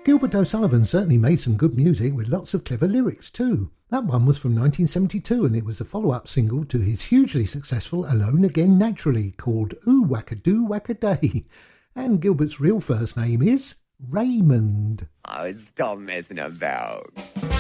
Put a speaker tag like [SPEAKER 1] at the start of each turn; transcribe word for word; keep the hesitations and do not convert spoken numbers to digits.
[SPEAKER 1] Gilbert O'Sullivan certainly made some good music with lots of clever lyrics too. That one was from nineteen seventy-two and it was a follow-up single to his hugely successful Alone Again Naturally called Ooh Wackadoo Wackaday. And Gilbert's real first name is Raymond.
[SPEAKER 2] Oh, stop messing about.